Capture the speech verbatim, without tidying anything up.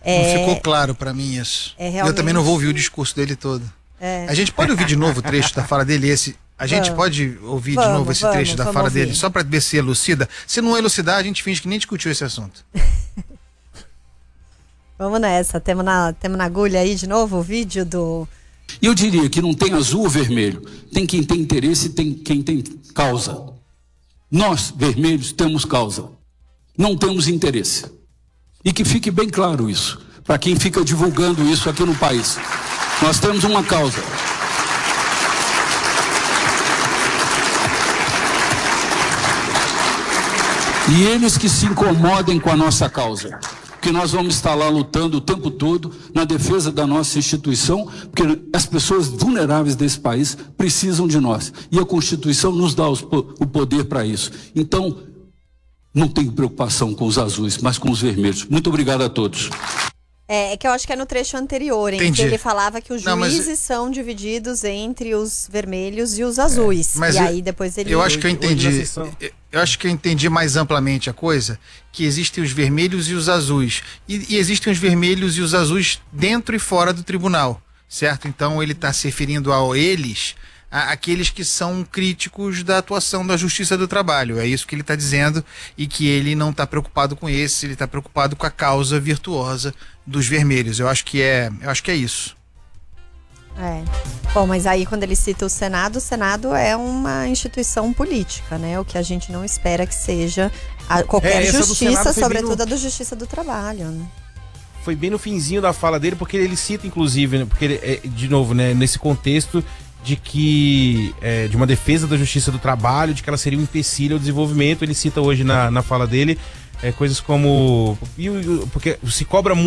É, não ficou claro para mim isso. É realmente... Eu também não vou ouvir o discurso dele todo. É. A gente pode ouvir de novo o trecho da fala dele? Esse, a gente vamos. pode ouvir vamos, de novo esse vamos, trecho da vamos fala ouvir. dele, só para ver se elucida. Se não elucidar, a gente finge que nem discutiu esse assunto. Vamos nessa, temos na, temos na agulha aí de novo o vídeo do... E eu diria que não tem azul ou vermelho, tem quem tem interesse e tem quem tem causa. Nós, vermelhos, temos causa, não temos interesse. E que fique bem claro isso, para quem fica divulgando isso aqui no país. Nós temos uma causa. E eles que se incomodem com a nossa causa. Porque nós vamos estar lá lutando o tempo todo na defesa da nossa instituição, porque as pessoas vulneráveis desse país precisam de nós. E a Constituição nos dá os, o poder para isso. Então, não tenho preocupação com os azuis, mas com os vermelhos. Muito obrigado a todos. É, é que eu acho que é no trecho anterior, em Entendi. que ele falava que os Não, mas- juízes são divididos entre os vermelhos e os azuis. Mas e eu- aí depois ele... Eu acho que eu Hoje na entendi. sessão. Eu- Eu acho que eu entendi mais amplamente a coisa, que existem os vermelhos e os azuis. E, e existem os vermelhos e os azuis dentro e fora do tribunal, certo? Então ele está se referindo a eles, a, aqueles que são críticos da atuação da Justiça do Trabalho. É isso que ele está dizendo, e que ele não está preocupado com esse, ele está preocupado com a causa virtuosa dos vermelhos. Eu acho que é, eu acho que é isso. É. Bom, mas aí quando ele cita o Senado, o Senado é uma instituição política, né? O que a gente não espera que seja a, qualquer É, essa do justiça, Senado foi bem sobretudo no- a do Justiça do Trabalho, né? Foi bem no finzinho da fala dele, porque ele cita, inclusive, né, porque ele, é, de novo, né, nesse contexto de que é, de uma defesa da Justiça do Trabalho, de que ela seria um empecilho ao desenvolvimento. Ele cita hoje na, na fala dele é, coisas como e o- porque se cobra muito